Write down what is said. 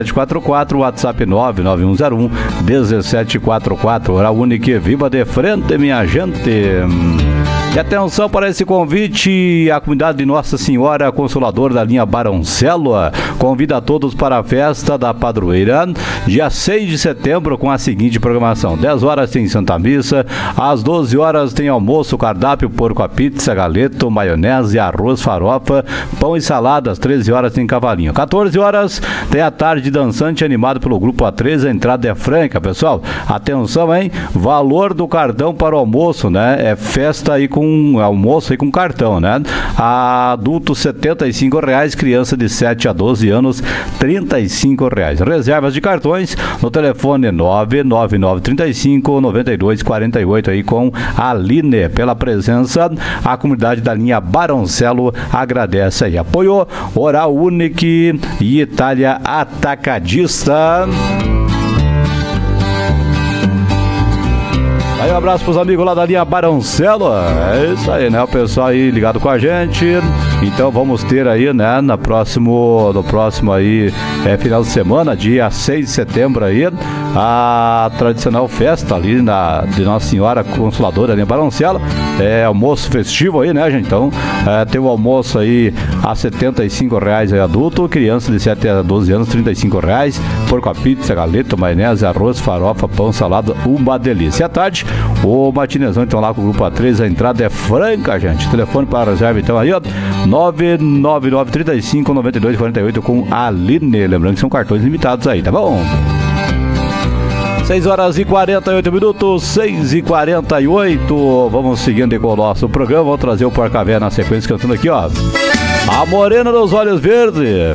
1744, WhatsApp 99101-1744. Oral Unique, viva de frente, minha gente. E atenção para esse convite, a comunidade de Nossa Senhora Consoladora da linha Baroncelo convida a todos para a festa da padroeira, dia 6 de setembro, com a seguinte programação: 10 horas tem Santa Missa, às 12 horas tem almoço, cardápio, porco a pizza, galeto, maionese, arroz, farofa, pão e salada. Às 13 horas tem cavalinho. 14 horas tem a tarde dançante animado pelo grupo A3, a entrada é franca, pessoal. Atenção, hein? Valor do cartão para o almoço, né? É festa aí com almoço aí com cartão, né? Adulto R$75, criança de 7 a 12 anos R$35. Reservas de cartões no telefone 99935-9248 aí com a Aline. Pela presença, a comunidade da linha Baroncelo agradece aí. Apoio Oral Unique e Itália Atacadista. Aí um abraço pros amigos lá da linha Baroncelo. É isso aí, né? O pessoal aí ligado com a gente. Então vamos ter aí, né, no próximo aí, final de semana, dia 6 de setembro aí, a tradicional festa ali de Nossa Senhora Consoladora da linha Baroncelo. É almoço festivo aí, né, gente? Então, tem o almoço aí a R$75 aí adulto, criança de 7 a 12 anos R$35, porco a pizza, galeto, maionese, arroz, farofa, pão, salada, uma delícia. E à tarde, o matinezão então lá com o grupo A3, a entrada é franca, gente. Telefone para reserva então aí, ó, 99935-9248 com a Aline. Lembrando que são cartões limitados aí, tá bom? 6 horas e 48 minutos, 6 e 48. Vamos seguindo com o nosso programa. Vou trazer o Porca Véia na sequência cantando aqui, ó, A Morena dos Olhos Verdes.